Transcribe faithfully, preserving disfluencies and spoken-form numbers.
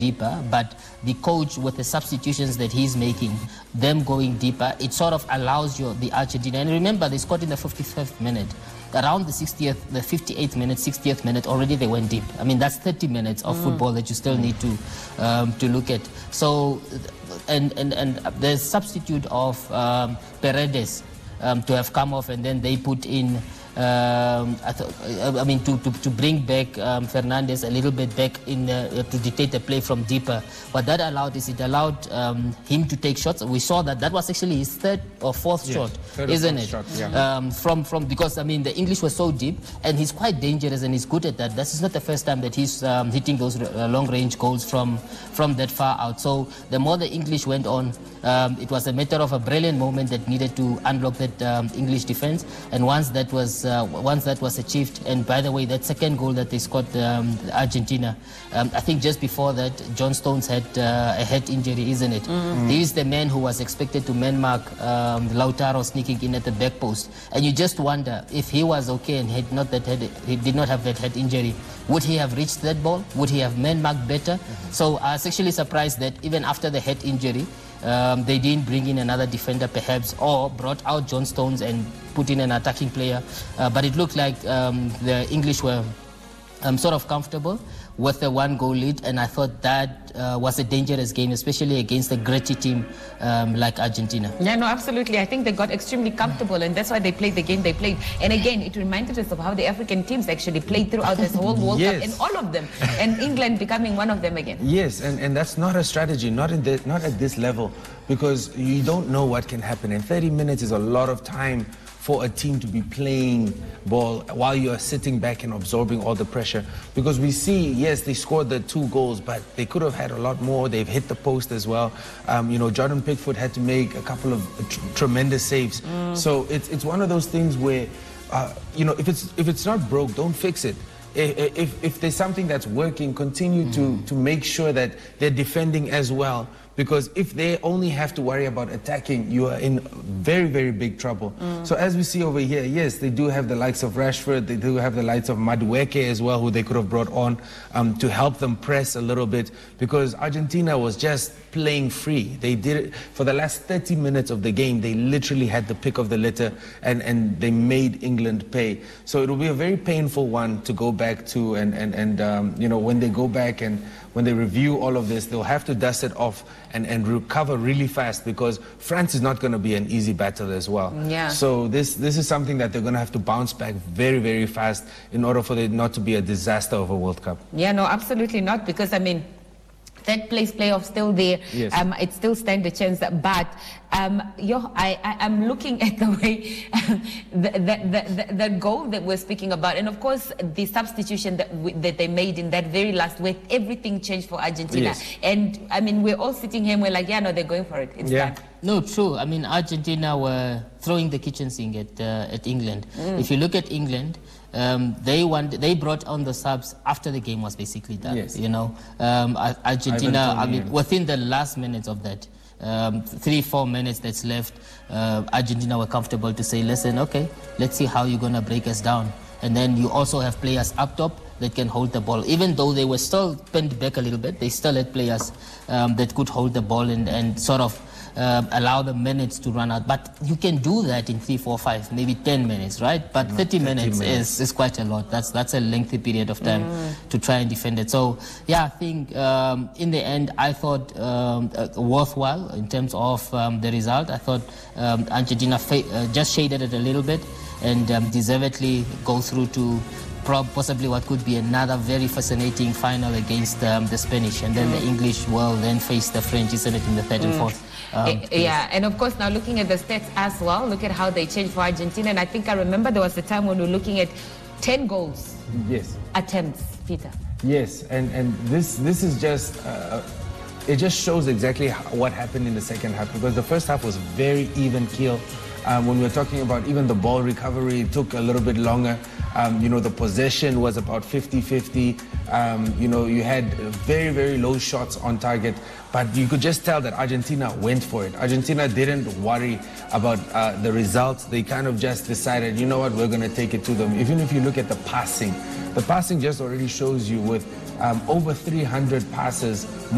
deeper, but the coach, with the substitutions that he's making, them going deeper, it sort of allows you the Argentina. And remember, they scored in the fifty-fifth minute. Around the sixtieth, the fifty-eighth minute, sixtieth minute, already they went deep. I mean, that's thirty minutes of mm. football that you still need to um, to look at. So, and and and the substitute of um, Paredes um, to have come off, and then they put in. Um, I, th I mean, to, to, to bring back um, Fernandes a little bit back in uh, to dictate the play from deeper. What that allowed is it allowed um, him to take shots. We saw that that was actually his third or fourth yes, shot, isn't it? Shot, yeah. um, from from because I mean the English were so deep, and he's quite dangerous and he's good at that. This is not the first time that he's um, hitting those uh, long range goals from from that far out. So the more the English went on, um, it was a matter of a brilliant moment that needed to unblock that um, English defense. And once that was Uh, once that was achieved, and by the way, that second goal that they scored, um, Argentina, um, I think just before that, John Stones had uh, a head injury, isn't it? Mm-hmm. He is the man who was expected to man mark um, Lautaro sneaking in at the back post, and you just wonder if he was okay and had not that head, he did not have that head injury, would he have reached that ball? Would he have man marked better? Mm-hmm. So I was actually surprised that even after the head injury, Um, they didn't bring in another defender perhaps, or brought out John Stones and put in an attacking player. Uh, but it looked like um, the English were um, sort of comfortable with the one goal lead, and I thought that uh, was a dangerous game, especially against a gritty team um, like Argentina. Yeah, no, absolutely. I think they got extremely comfortable, and that's why they played the game they played. And again, it reminded us of how the African teams actually played throughout this whole World yes. Cup, and all of them, and England becoming one of them again. Yes, and, and that's not a strategy, not, in the, not at this level, because you don't know what can happen, and thirty minutes is a lot of time for a team to be playing ball while you are sitting back and absorbing all the pressure. Because we see, yes, they scored the two goals, but they could have had a lot more. They've hit the post as well. Um, you know, Jordan Pickford had to make a couple of tr tremendous saves. Mm. So it's, it's one of those things where, uh, you know, if it's, if it's not broke, don't fix it. If, if, if there's something that's working, continue mm. to, to make sure that they're defending as well. Because if they only have to worry about attacking, you are in very, very big trouble. Mm. So as we see over here, yes, they do have the likes of Rashford, they do have the likes of Madueke as well, who they could have brought on um, to help them press a little bit, because Argentina was just playing free. They did it for the last thirty minutes of the game. They literally had the pick of the litter, and, and they made England pay. So it will be a very painful one to go back to, and, and, and um, you know, when they go back and when they review all of this, they'll have to dust it off and, and recover really fast, because France is not going to be an easy battle as well. Yeah. So this, this is something that they're going to have to bounce back very, very fast in order for it not to be a disaster of a World Cup. Yeah, no, absolutely not, because, I mean, third place playoff still there. Yes. Um, it still stands a chance, but um, yo, I, I, I'm looking at the way the, the, the, the goal that we're speaking about, and of course the substitution that, we, that they made in that very last way, everything changed for Argentina. Yes. And I mean, we're all sitting here and we're like, yeah, no, they're going for it. It's yeah. time. No, true. I mean, Argentina were throwing the kitchen sink at uh, at England. Mm. If you look at England, um, they want they brought on the subs after the game was basically done. Yes. You know, um, Argentina. I mean, within the last minutes of that, um, three four minutes that's left, uh, Argentina were comfortable to say, listen, okay, let's see how you're gonna break us down. And then you also have players up top that can hold the ball. Even though they were still pinned back a little bit, they still had players um, that could hold the ball and, and sort of uh, allow the minutes to run out. But you can do that in three, four, five, maybe ten minutes, right? But thirty, thirty minutes, minutes. Is, is quite a lot. That's, that's a lengthy period of time mm. to try and defend it. So, yeah, I think um, in the end, I thought um, uh, worthwhile in terms of um, the result. I thought um, Argentina uh, just shaded it a little bit, and um, deservedly go through to possibly what could be another very fascinating final against um, the Spanish, and then mm. the English will then face the French, isn't it, in the third mm. and fourth. Um, yeah, and of course now looking at the stats as well, look at how they changed for Argentina, and I think I remember there was a time when we were looking at ten goals yes. attempts, Peter. Yes, and, and this, this is just, uh, it just shows exactly how, what happened in the second half, because the first half was very even keel. Um, when we were talking about even the ball recovery, it took a little bit longer. Um, you know, the possession was about fifty fifty. Um, you know, you had very, very low shots on target, but you could just tell that Argentina went for it. Argentina didn't worry about uh, the results. They kind of just decided, you know what, we're going to take it to them. Even if you look at the passing, the passing just already shows you with um, over three hundred passes.